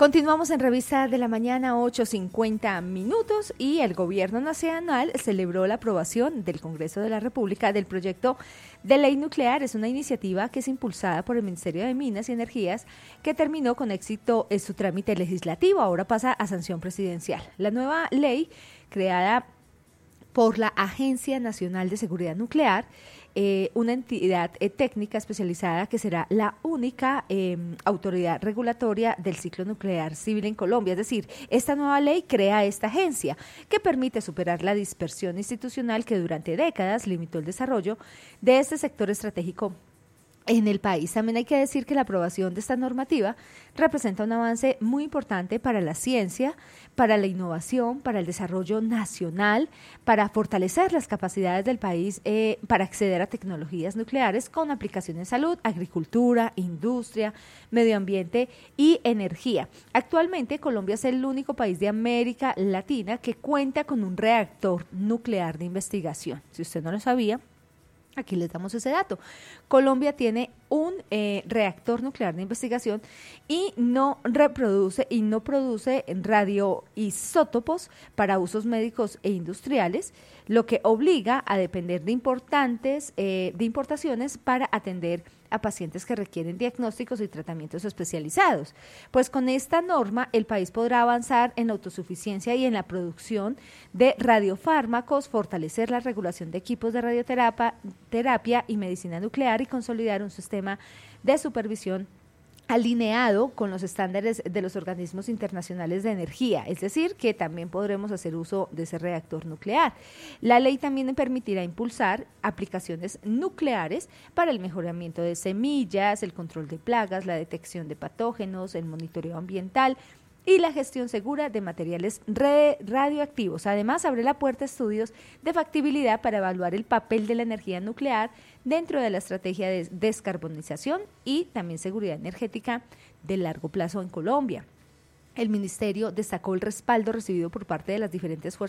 Continuamos en Revista de la Mañana, 8:50 y el Gobierno Nacional celebró la aprobación del Congreso de la República del proyecto de ley nuclear. Es una iniciativa que es impulsada por el Ministerio de Minas y Energías, que terminó con éxito en su trámite legislativo. Ahora pasa a sanción presidencial. La nueva ley, creada por la Agencia Nacional de Seguridad Nuclear, una entidad técnica especializada que será la única autoridad regulatoria del ciclo nuclear civil en Colombia. Es decir, esta nueva ley crea esta agencia que permite superar la dispersión institucional que durante décadas limitó el desarrollo de este sector estratégico en el país. También hay que decir que la aprobación de esta normativa representa un avance muy importante para la ciencia, para la innovación, para el desarrollo nacional, para fortalecer las capacidades del país para acceder a tecnologías nucleares con aplicación en salud, agricultura, industria, medio ambiente y energía. Actualmente, Colombia es el único país de América Latina que cuenta con un reactor nuclear de investigación. Si usted no lo sabía, aquí les damos ese dato. Colombia tiene un reactor nuclear de investigación y no produce radioisótopos para usos médicos e industriales, lo que obliga a depender de importaciones para atender a pacientes que requieren diagnósticos y tratamientos especializados. Pues con esta norma el país podrá avanzar en la autosuficiencia y en la producción de radiofármacos, fortalecer la regulación de equipos de radioterapia y medicina nuclear y consolidar un sistema de supervisión alineado con los estándares de los organismos internacionales de energía, es decir, que también podremos hacer uso de ese reactor nuclear. La ley también permitirá impulsar aplicaciones nucleares para el mejoramiento de semillas, el control de plagas, la detección de patógenos, el monitoreo ambiental y la gestión segura de materiales radioactivos. Además, abre la puerta a estudios de factibilidad para evaluar el papel de la energía nuclear dentro de la estrategia de descarbonización y también seguridad energética de largo plazo en Colombia. El Ministerio destacó el respaldo recibido por parte de las diferentes fuerzas